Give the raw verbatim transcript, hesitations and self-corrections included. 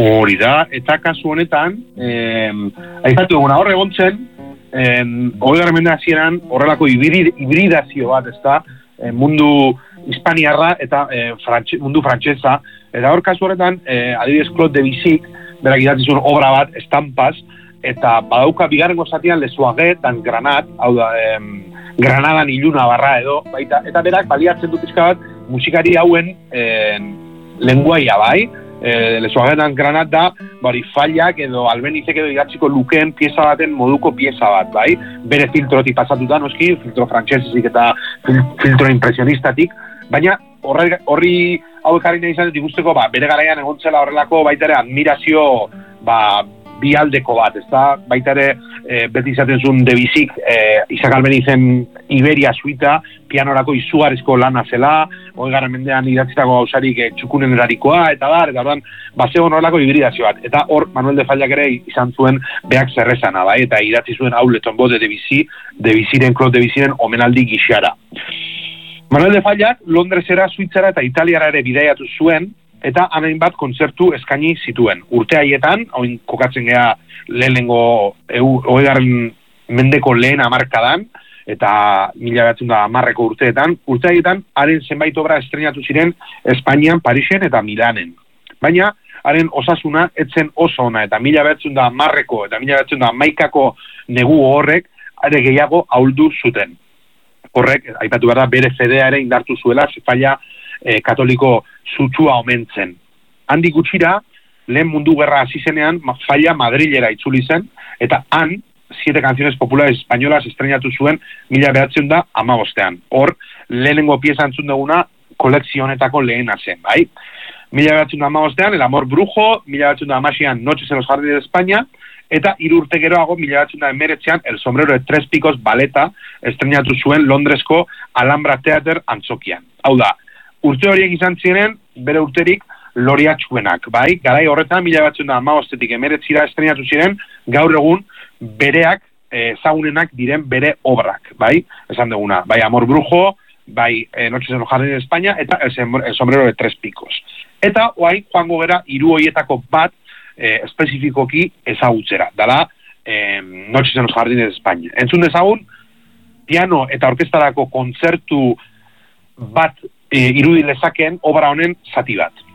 Hori da, eta kasu honetan, eh, aipatu eguna hor egon zen, eh, hogeigarren mende hasieran horrelako hibrid, hibridazio bat, ezta, eh, mundu hispaniarra eta eh, frantxe, mundu frantsesa, eta hor kasu horretan, eh, adibidez Claude Debussy, berak idatzi zuen obra bat, estampas, eta badauka bigarrengo zatian Lesuaget dan Granat, hau da, eh, Granadan iluna barra edo, baita, eta berak baliatzen du pixka bat musikari hauen eh, lenguaia, bai? Eh, Lesuagetan Granat da, bari fallak edo albenizek edo idatziko lukeen pieza baten moduko pieza bat, bai? Bere filtrotik pasatuta, noski, filtro frantsesetik eta fil, filtro impresionistatik, baina horri, horri hauek harri nahi izan dut ikusteko, ba, bere garaian egontzela horrelako baita ere admirazio, ba, bialdeko bat, ez da, baita ere e, beti izaten zuen Debussyk e, Isaac Albenizen Iberia suita, pianorako izugarrizko lana zela, hogeigarren mendean idatzitako gauzarik e, txukunen erarikoa, eta dar, eta orduan, baseo horrelako hibridazio bat, eta hor Manuel de Fallak ere izan zuen beak zerrezana, bai, eta idatzi zuen hau Le Tombeau de Debussy, Debussyren, Claude Debussyren omenaldi gixara. Manuel de Fallak Londresera, Suitzara eta Italiara ere bidaiatu zuen, eta hainbat kontzertu eskaini zituen. Urte haietan, hain kokatzen gea lehenengo hogeigarren mendeko lehen hamarkadan, eta mila bederatziehun eta hamarreko urteetan, urte haietan, haren zenbait obra estrenatu ziren Espainian, Parisen eta Milanen. Baina, haren osasuna etzen oso ona, eta mila bederatziehun eta hamarreko eta mila bederatziehun eta hamaikako negu horrek, are gehiago ahuldu zuten. Horrek, aipatu behar da, bere fedea ere indartu zuela, Falla E, katoliko zutsua omentzen. Handi gutxira, lehen mundu gerra hasi zenean, Falla Madrilera itzuli zen, eta han, siete canciones populares españolas estrenatu zuen mila bederatziehun eta hamabostean. Hor, lehenengo pieza entzun duguna, kolekzionetako lehena zen, bai? Mila bederatziehun eta hamabostean, El amor brujo, mila bederatziehun eta hamaseian, Noches en los jardines de España, eta hiru urte geroago, mila bederatziehun eta hemeretzian, El sombrero de tres picos baleta estrenatu zuen Londresko Alhambra Theater antzokian. Hau da, urte horiek izan ziren, bere urterik loriatsuenak, bai? Garai horretan, mila bederatziehun eta hamabostetik hemeretzira estrenatu ziren, gaur egun bereak ezagunenak diren bere obrak, bai? Esan duguna, bai Amor Brujo, bai eh, Noches en los jardines de España, eta El, el sombrero de tres picos. Eta, oain, joango gera, hiru horietako bat eh, espezifikoki ezagutzera, dala eh, Noches en los jardines de España. Entzun dezagun, piano eta orkestarako kontzertu bat E, irudi lezakeen obra honen zati bat.